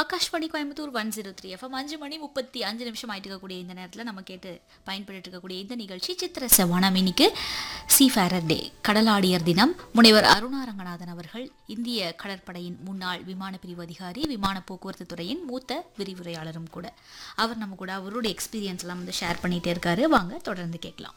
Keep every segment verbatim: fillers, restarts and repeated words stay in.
Akashvani Coimbatore one zero three FM அஞ்சு மணி முப்பத்தி அஞ்சு நிமிஷம் ஆயிட்டு இருக்கக்கூடிய இந்த நேரத்தில் நம்ம கேட்டு பயன்பட்டு இருக்கக்கூடிய இந்த நிகழ்ச்சி சித்திர செவ்வானம். இன்னைக்கு சீஃபேரர் டே, கடலாடியர் தினம். முனைவர் அருணா ரங்கநாதன் அவர்கள் இந்திய கடற்படையின் முன்னாள் விமான பிரிவு அதிகாரி, விமான போக்குவரத்து துறையின் மூத்த விரிவுரையாளரும் கூட. அவர் நம்ம கூட அவருடைய எக்ஸ்பீரியன்ஸ் எல்லாம் வந்து ஷேர் பண்ணிட்டே இருக்காரு. வாங்க தொடர்ந்து கேட்கலாம்.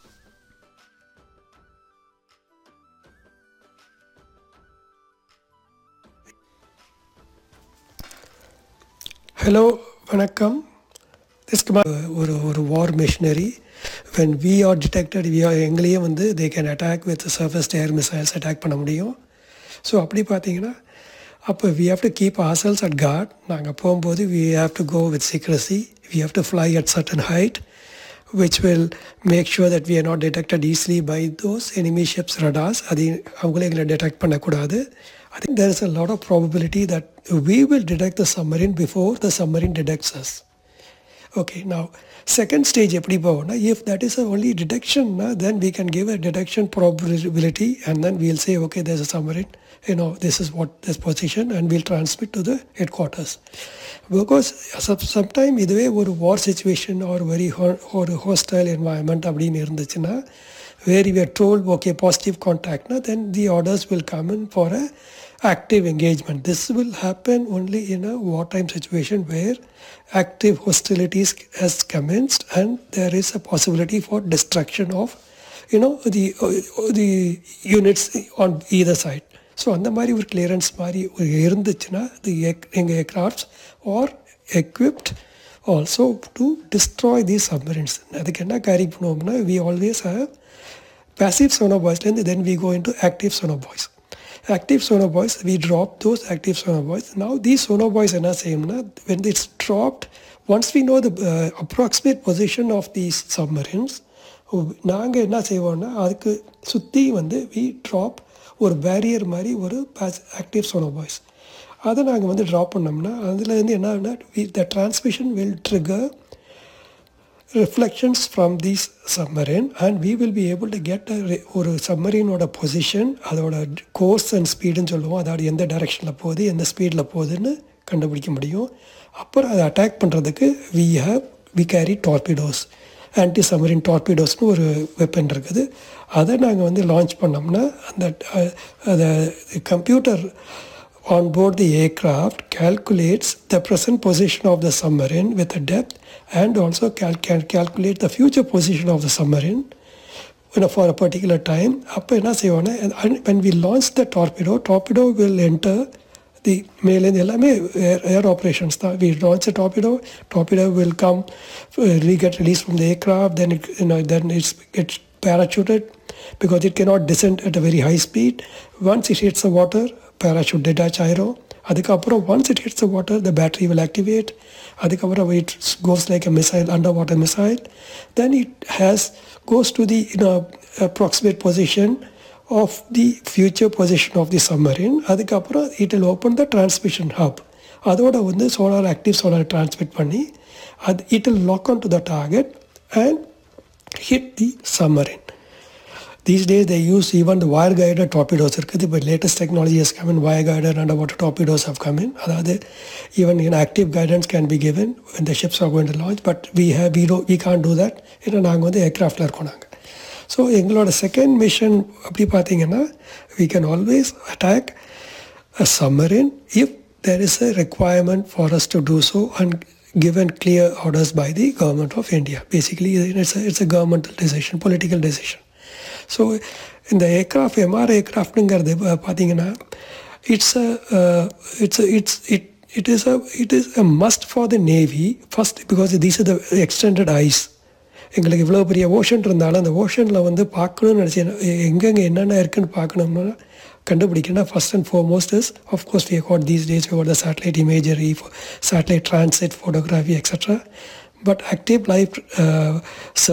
Hello, vanakkam. This is ஒரு ஒரு war machinery. When we are detected, we are எங்களையே வந்து they can attack with surface to air missiles attack பண்ண முடியும். ஸோ அப்படி பார்த்தீங்கன்னா அப்போ we have to keep ourselves at guard. நாங்கள் போகும்போது we have to go with secrecy. We have to fly at certain height, which will make sure that we are not detected easily by those enemy ships radars. அது அவங்களே எங்களை detect பண்ணக்கூடாது. I think there is a lot of probability that we will detect the submarine before the submarine detects us. Okay, now second stage எப்படி போகும்னா, if that is a only detection, then we can give a detection probability and then we'll say okay, there's a submarine, you know, this is what this position, and we'll transmit to the headquarters. Because sometime இதுவே ஒரு war situation or very or hostile environment அப்படின்னு இருந்துச்சுன்னா, where we are told okay, positive contact, then the orders will come in for a active engagement. This will happen only in a wartime situation where active hostilities has commenced and there is a possibility for destruction of, you know, the uh, the units on either side. So அந்த மாதிரி ஒரு clearance மாதிரி இருந்துச்சுன்னா the எங்கள் aircrafts are equipped also to destroy these submarines. அதுக்கு என்ன carry பண்ணுவோம்னா, we always have passive sonar buoys, and then we go into active sonar buoys. Active sonar buoys, we drop those active sonar buoys. Now these sonar buoys என்ன செய்யும்னா, when it's dropped, once we know the uh, approximate position of these submarines, நாங்கள் என்ன செய்வோம்னா அதுக்கு சுற்றி வந்து we drop ஒரு barrier மாதிரி ஒரு ஆக்டிவ் sonar buoys. அதை நாங்கள் வந்து ட்ராப் பண்ணோம்னா அதுலேருந்து என்ன ஆகுனா, the transmission will trigger reflections from this submarine and we will be able to get a ஒரு சப்மரீனோட பொசிஷன், அதோட கோர்ஸ் அண்ட் ஸ்பீடுன்னு சொல்லுவோம். அதோட எந்த டைரெக்ஷனில் போகுது, எந்த ஸ்பீடில் போகுதுன்னு கண்டுபிடிக்க முடியும். அப்புறம் அதை அட்டாக் பண்ணுறதுக்கு we have we carry torpedoes, anti submarine டார்பிடோஸ்னு ஒரு வெப்பன் இருக்குது. அதை நாங்கள் வந்து லான்ச் பண்ணோம்னா அந்த அதை computer on board the aircraft calculates the present position of the submarine with a depth and also cal- can calculate the future position of the submarine, you know, for a particular time. அப்போ என்ன செய்வோன்னா, when we launch the torpedo, torpedo will enter the மேலேருந்து எல்லாமே ஏர் operations தான். we launch a torpedo, torpedo will come, uh, get released from the aircraft, then it, you know, then it gets parachuted because it cannot descend at a very high speed. Once it hits the water, parachute detach ஆயிரும். அதுக்கப்புறம் once it hits the water, the battery will activate. அதுக்கப்புறம் it goes like a missile, underwater missile. Then it has goes to the, you know, approximate position of the future position of the submarine. அதுக்கப்புறம் it will open the transmission hub. அதோட வந்து solar active solar transmit பண்ணி அது it will lock onto the target and hit the submarine. These days they use even the wire guided torpedoes இருக்குது. But latest technology has come in, wire guided underwater torpedoes have come in. அதாவது even in active guidance can be given when the ships are going to launch, but we have we don't we can't do that. ஏன்னா நாங்கள் வந்து ஏர்க்ராஃப்டில் இருக்கோம் நாங்கள். So எங்களோட second mission அப்படி பார்த்தீங்கன்னா, we can always attack a submarine if there is a requirement for us to do so and given clear orders by the government of India. Basically it's a, it's a governmental decision, political decision. So இந்த aircraft MR ஏர்க்ராஃப்ட்டுங்கிறது பார்த்தீங்கன்னா it's it's it's it it is a it is a must for the navy first, because these are the extended ice. எங்களுக்கு இவ்வளோ பெரிய ocean இருந்தாலும் அந்த ஓஷனில் வந்து பார்க்கணும்னு நினச்சி எங்கெங்கே என்னென்ன இருக்குதுன்னு பார்க்கணும்னா கண்டுபிடிக்கணும்னா first and foremost is of course we got these days we got the satellite imagery, satellite transit photography extra. But active life uh,